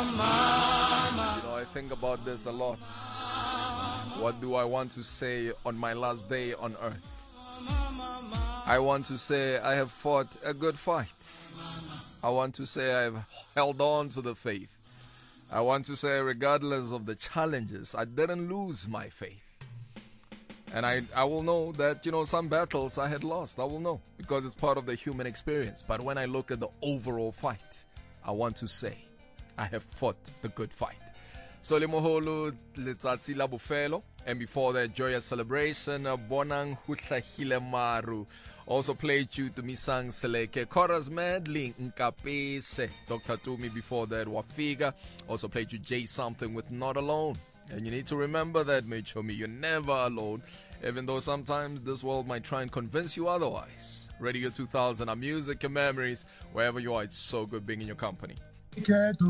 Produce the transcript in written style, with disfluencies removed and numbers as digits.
I think about this a lot. What do I want to say on my last day on earth? I want to say I have fought a good fight. I want to say I've held on to the faith. I want to say regardless of the challenges, I didn't lose my faith. And I will know that, some battles I had lost. I will know because it's part of the human experience. But when I look at the overall fight, I want to say I have fought the good fight. So Limoholo letsatsi la bofelo, and before that joyous celebration, Bonang Hutlahile Maru also played you to Misang Seleke Chorus Medley Nkapese. Dr. Tumi before that Wafiga also played you J Something with Not Alone. And you need to remember that, Mechomi, you're never alone, even though sometimes this world might try and convince you otherwise. Radio 2000, our music and memories, wherever you are, it's so good being in your company.